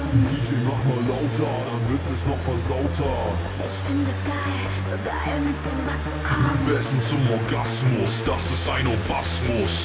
DJ, mach mal lauter, dann wird es noch versauter. Ich find es geil, so geil mit dem Bass. Komm. Am besten zum Orgasmus, das ist ein Orgasmus.